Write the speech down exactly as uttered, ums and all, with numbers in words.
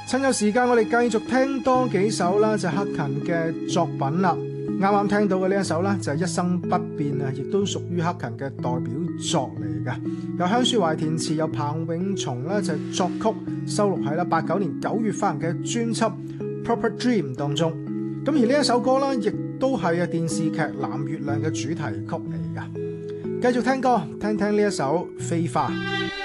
趁有時間，我哋繼續聽多幾首啦，就係克勤嘅作品啦。啱啱聽到嘅呢一首呢，就係一生不變啊，亦都屬於克勤嘅代表作嚟㗎。由香雪懷填詞，由彭永松呢就係作曲，收錄喺啦八九年九月發行嘅專輯《Proper Dream》當中。咁而呢一首歌呢，亦都係啊電視劇《藍月亮》嘅主題曲嚟㗎。繼續聽歌，聽聽呢一首《飛花》。